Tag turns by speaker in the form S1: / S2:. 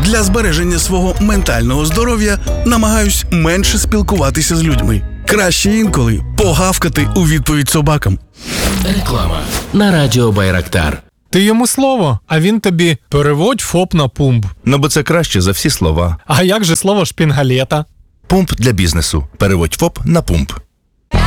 S1: Для збереження свого ментального здоров'я намагаюсь менше спілкуватися з людьми. Краще інколи погавкати у відповідь собакам.
S2: Реклама на радіо Байрактар.
S3: Ти йому слово, а він тобі переводь ФОП на пумп.
S4: Ну, бо це краще за всі слова.
S3: А як же слово шпінгалета?
S4: Пумп для бізнесу. Переводь ФОП на пумп.